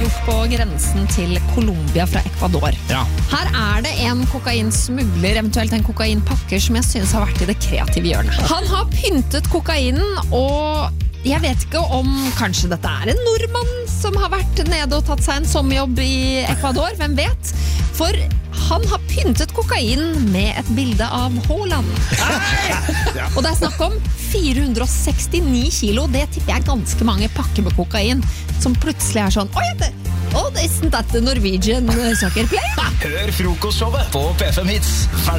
gjort på grensen til Colombia fra Ecuador. Ja. Her det en kokainsmugler, eventuelt en kokainpakker, som jeg synes har vært i det kreative hjørnet. Han har pyntet kokainen, og jeg vet ikke om kanskje dette en nordmann som har vært nede og tatt seg en sommerjobb i Ecuador, hvem vet? For han har pyntet kokainen med et bilde av Haaland. Og det snakk om 469 kilo, det tipper jeg ganske mange pakker med kokain, som plutselig sånn, isn't that the Norwegian soccer player? Hør frokostshowet på P5 Hits.